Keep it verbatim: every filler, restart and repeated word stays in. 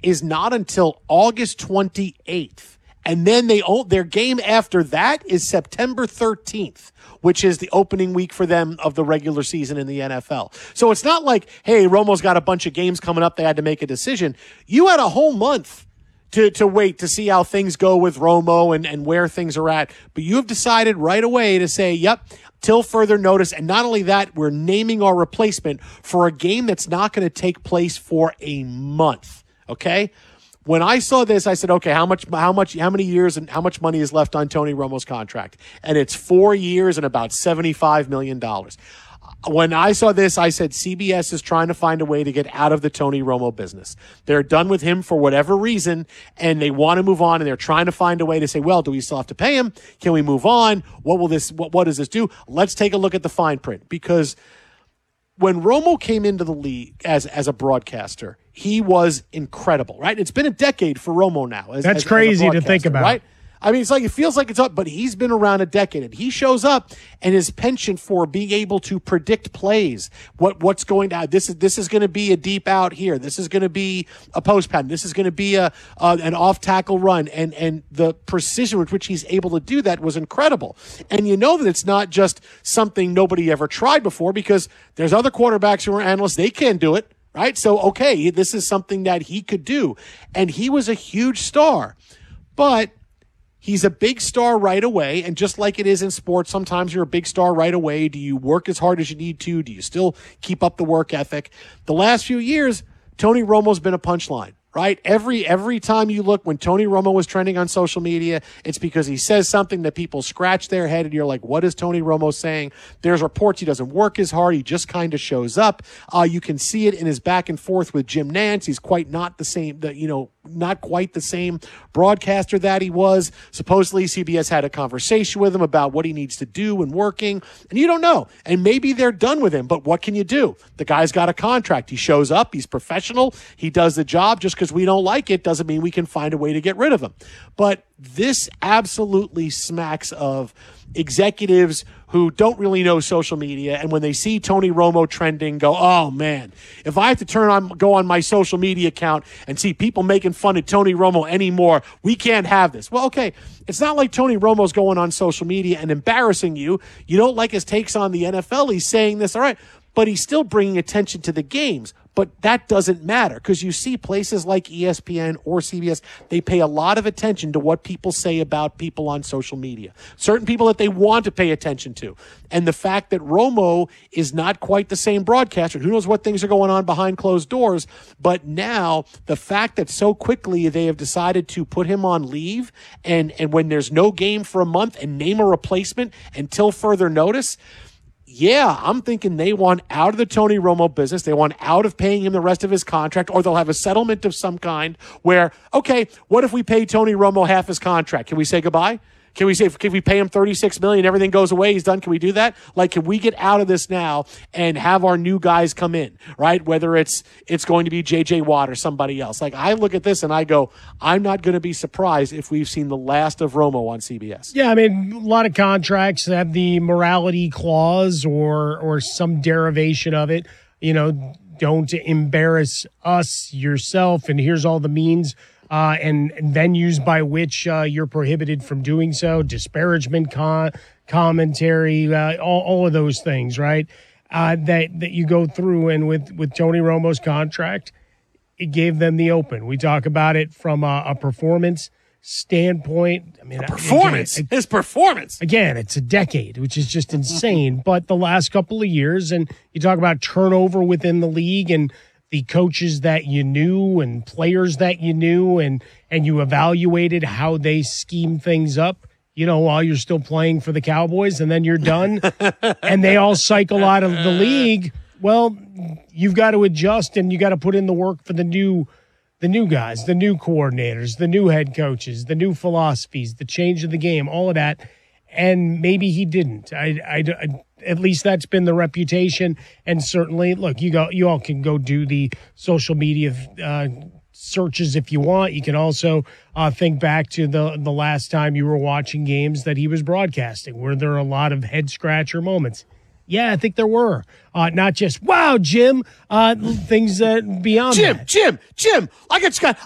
is not until August twenty-eighth. And then they their game after that is September thirteenth, which is the opening week for them of the regular season in the N F L. So it's not like, hey, Romo's got a bunch of games coming up. They had to make a decision. You had a whole month to, to wait to see how things go with Romo and, and where things are at. But you have decided right away to say, yep, till further notice. And not only that, we're naming our replacement for a game that's not going to take place for a month. Okay? When I saw this, I said, okay, how much, how much, how many years and how much money is left on Tony Romo's contract? And it's four years and about seventy-five million dollars. When I saw this, I said, C B S is trying to find a way to get out of the Tony Romo business. They're done with him for whatever reason, and they want to move on, and they're trying to find a way to say, well, do we still have to pay him? Can we move on? What will this, what, what does this do? Let's take a look at the fine print, because when Romo came into the league as, as a broadcaster, he was incredible, right? It's been a decade for Romo now. As, That's as, crazy as to think about. Right? I mean, it's like, it feels like it's up, but he's been around a decade, and he shows up, and his penchant for being able to predict plays, what, what's going to, this is, this is going to be a deep out here. This is going to be a post pattern. This is going to be a, uh, an off tackle run. And, and the precision with which he's able to do that was incredible. And you know that it's not just something nobody ever tried before, because there's other quarterbacks who are analysts. They can't do it, right? So, okay, this is something that he could do. And he was a huge star, but he's a big star right away, and just like it is in sports, sometimes you're a big star right away. Do you work as hard as you need to? Do you still keep up the work ethic? The last few years, Tony Romo's been a punchline, right? Every every time you look, when Tony Romo was trending on social media, it's because he says something that people scratch their head, and you're like, what is Tony Romo saying? There's reports he doesn't work as hard. He just kind of shows up. Uh, you can see it in his back and forth with Jim Nantz. He's quite not the same, the, you know, not quite the same broadcaster that he was. Supposedly C B S had a conversation with him about what he needs to do and working, and you don't know. And maybe they're done with him, but what can you do? The guy's got a contract. He shows up. He's professional. He does the job. Just because we don't like it doesn't mean we can find a way to get rid of him. But this absolutely smacks of executives who don't really know social media, and when they see Tony Romo trending, go, oh man, if I have to turn on, go on my social media account and see people making fun of Tony Romo anymore, we can't have this. Well, okay, it's not like Tony Romo's going on social media and embarrassing you. You don't like his takes on the N F L. He's saying this, all right, but he's still bringing attention to the games. But that doesn't matter, because you see places like E S P N or C B S, they pay a lot of attention to what people say about people on social media. Certain people that they want to pay attention to. And the fact that Romo is not quite the same broadcaster, who knows what things are going on behind closed doors, but now the fact that so quickly they have decided to put him on leave, and, and when there's no game for a month, and name a replacement until further notice, yeah, I'm thinking they want out of the Tony Romo business. They want out of paying him the rest of his contract, or they'll have a settlement of some kind where, okay, what if we pay Tony Romo half his contract? Can we say goodbye? Can we say, can we pay him thirty-six million dollars, everything goes away, he's done? Can we do that? Like, can we get out of this now and have our new guys come in, right? Whether it's, it's going to be J J Watt or somebody else. Like, I look at this and I go, I'm not going to be surprised if we've seen the last of Romo on C B S. Yeah, I mean, a lot of contracts have the morality clause or, or some derivation of it. You know, don't embarrass us, yourself, and here's all the means Uh, and, and venues by which uh, you're prohibited from doing so, disparagement, con- commentary, uh, all, all of those things, right, uh, that that you go through. And with, with Tony Romo's contract, it gave them the open. We talk about it from a, a performance standpoint. I mean, a performance, again, his performance. Again, it's a decade, which is just insane. But the last couple of years, and you talk about turnover within the league and the coaches that you knew and players that you knew, and, and you evaluated how they scheme things up, you know, while you're still playing for the Cowboys, and then you're done and they all cycle out of the league. Well, you've got to adjust, and you got to put in the work for the new, the new guys, the new coordinators, the new head coaches, the new philosophies, the change of the game, all of that. And maybe he didn't. I, I, I At least that's been the reputation. And certainly, look, you go, you all can go do the social media uh, searches if you want. You can also uh, think back to the the last time you were watching games that he was broadcasting. Were there a lot of head scratcher moments? Yeah, I think there were. Uh, not just, wow, Jim, uh, things uh, beyond Jim, that. Jim, Jim, I just got,